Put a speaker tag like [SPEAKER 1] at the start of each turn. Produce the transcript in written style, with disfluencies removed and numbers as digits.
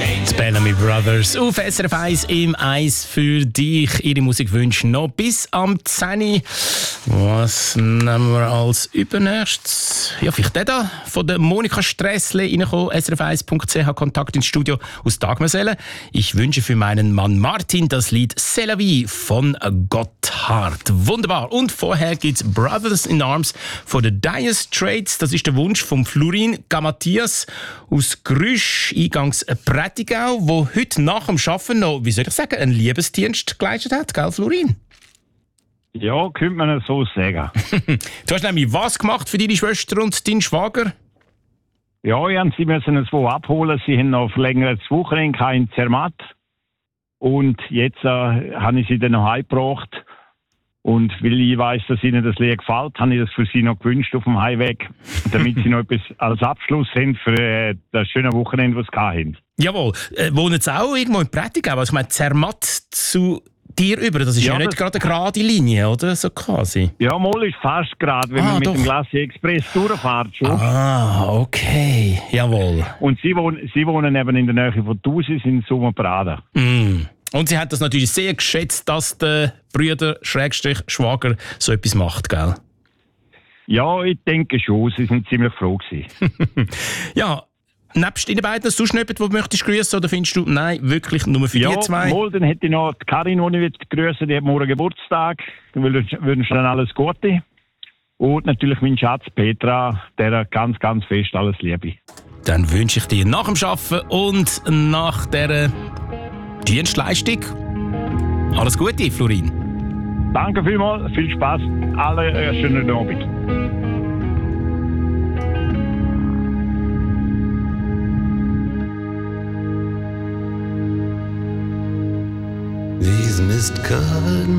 [SPEAKER 1] Die Bellamy Brothers auf SRF 1 im Eis für dich. Ihre Musikwünsche noch bis am 10. Was nehmen wir als übernächstes? Ja, vielleicht der da von der Monika Stressle reingekommen, srf1.ch, Kontakt ins Studio aus Dagmersellen. Ich wünsche für meinen Mann Martin das Lied C'est la vie von Gotthard. Wunderbar. Und vorher gibt's Brothers in Arms von den Dire Straits. Das ist der Wunsch von Florin Gamathias aus Grüsch, eingangs Prättigau, wo heute nach dem Arbeiten noch, wie soll ich sagen, einen Liebesdienst geleistet hat, gell, Florin?
[SPEAKER 2] Ja, könnte man so sagen.
[SPEAKER 1] Du hast nämlich was gemacht für deine Schwester und deinen Schwager?
[SPEAKER 2] Ja, sie müssen es wo abholen. Sie haben noch verlängertes Wochenende in Zermatt. Und jetzt habe ich sie dann noch heimgebracht. Und weil ich weiss, dass ihnen das Lied gefällt, habe ich das für sie noch gewünscht auf dem Heimweg, damit sie noch etwas als Abschluss haben für das schöne Wochenende, das sie hatten.
[SPEAKER 1] Jawohl. Wohnen sie auch irgendwo in Prättigau? Also ich meine, Zermatt zu dir über, das ist ja nicht gerade eine gerade Linie, oder? So quasi.
[SPEAKER 2] Ja, mal ist fast gerade, wenn man mit dem Glacier Express durchfährt schon.
[SPEAKER 1] Ah, okay. Jawohl.
[SPEAKER 2] Und sie wohnen eben in der Nähe von Thusis in Sommerbrada.
[SPEAKER 1] Mm. Und sie hat das natürlich sehr geschätzt, dass der Brüder Schwager so etwas macht, gell?
[SPEAKER 2] Ja, ich denke schon. Sie sind ziemlich froh gewesen.
[SPEAKER 1] Ja, nebst Ihnen beiden sonst noch jemand, den du möchtest grüßen, oder findest du, nein, wirklich nur für die zwei?
[SPEAKER 2] Ja, dann hätte ich noch die Karin, die ich grüßen, die hat morgen Geburtstag. Ich wünsche dann alles Gute. Und natürlich mein Schatz Petra, der ganz, ganz fest alles Liebe.
[SPEAKER 1] Dann wünsche ich dir nach dem Arbeiten und nach dieser Dienstleistung alles Gute, Florin.
[SPEAKER 2] Danke vielmals, viel Spaß, alle schönen Abend.
[SPEAKER 3] These mist-covered